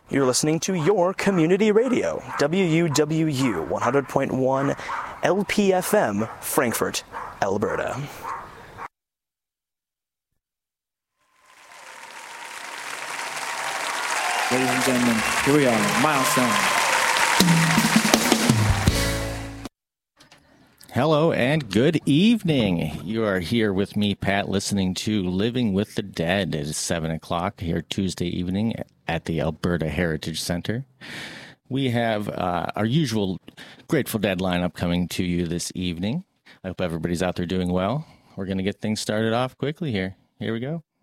You're listening to your community radio, WUWU 100.1 LPFM, Frankfurt, Alberta. Ladies and gentlemen, here we are, Milestone. Hello and good evening. You are here with me, Pat, listening to Living with the Dead. It is 7 o'clock here Tuesday evening at the Alberta Heritage Center. We have our usual Grateful Dead lineup coming to you this evening. I hope everybody's out there doing well. We're going to get things started off quickly here. Here we go.